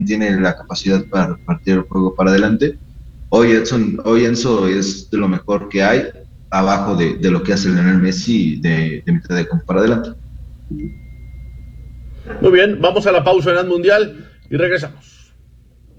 tiene la capacidad para partir el juego para adelante. Hoy Enzo es de lo mejor que hay, abajo de lo que hace Lionel Messi de mitad de campo para adelante. Muy bien, vamos a la pausa en el Mundial y regresamos.